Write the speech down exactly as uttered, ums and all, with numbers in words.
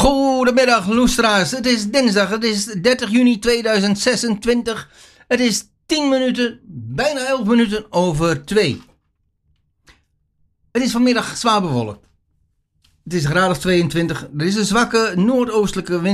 Goedemiddag luisteraars, het is dinsdag, het is dertig juni tweeduizend zesentwintig. Het is tien minuten, bijna elf minuten over twee. Het is vanmiddag zwaar bewolkt. Het is een graad of tweeëntwintig, er is een zwakke noordoostelijke wind.